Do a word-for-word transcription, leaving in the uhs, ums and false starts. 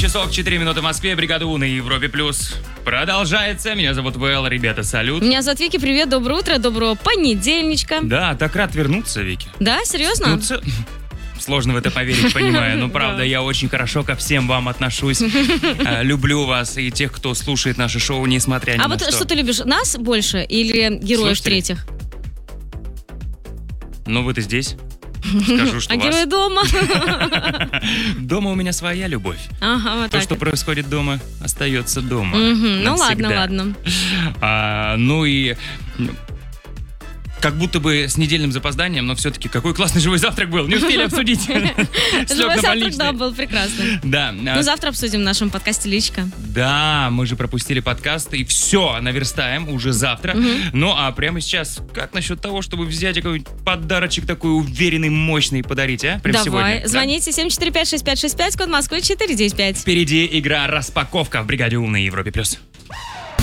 часов четыре минуты в Москве. Бригада У на Европе Плюс продолжается. Меня зовут Вэл. Ребята, салют. Меня зовут Вики. Привет, доброе утро, доброго понедельничка. Да, так рад вернуться, Вики. Да, серьезно? Ну, ц... Сложно в это поверить, понимаю. Но правда, я очень хорошо ко всем вам отношусь. Люблю вас и тех, кто слушает наше шоу, несмотря ни на что. А вот что ты любишь, нас больше или героев Слушатели? третьих? Ну, вы-то здесь. Скажу, что А вас... герои дома? Дома у меня своя любовь. Ага, вот То, так. что происходит дома, остается дома. Мгм. Ну Навсегда. ладно, ладно. А, ну и... Как будто бы с недельным запозданием, но все-таки какой классный живой завтрак был. Не успели обсудить. Живой завтрак, да, был прекрасный. Да. Ну, завтра обсудим в нашем подкасте «Личка». Да, мы же пропустили подкаст, и все, наверстаем уже завтра. Ну, а прямо сейчас, как насчет того, чтобы взять какой-нибудь подарочек такой уверенный, мощный и подарить, а? Прямо сегодня. Давай, Да? звоните семь четыре пять шесть пять шесть пять, код Москвы четыре девять пять. Впереди игра «Распаковка» в «Бригаде У» на Европе+. плюс.